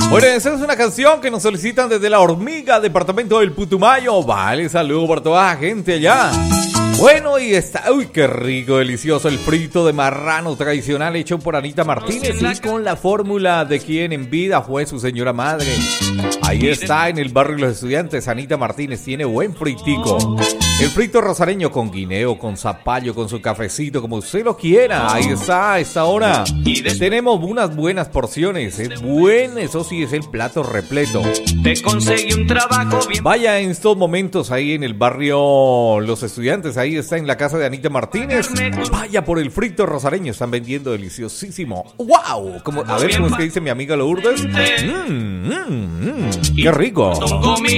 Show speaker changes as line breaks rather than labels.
Bueno, esa es una canción que nos solicitan desde La Hormiga, departamento del Putumayo. Vale, saludo para toda la gente allá. Bueno, y está, uy, qué rico, delicioso, el frito de marrano tradicional hecho por Anita Martínez y con la fórmula de quien en vida fue su señora madre. Ahí está, en el barrio de los Estudiantes, Anita Martínez tiene buen fritico. El frito rosareño con guineo, con zapallo, con su cafecito, como usted lo quiera. Ahí está, a esta hora. Tenemos unas buenas porciones, es buen, eso sí, es el plato repleto.
Te conseguí un trabajo bien.
Vaya en estos momentos ahí en el barrio Los Estudiantes, ahí está en la casa de Anita Martínez. Vaya por el frito rosareño, están vendiendo deliciosísimo. ¡Wow! A ver cómo es que dice mi amiga Lourdes. ¡Qué rico!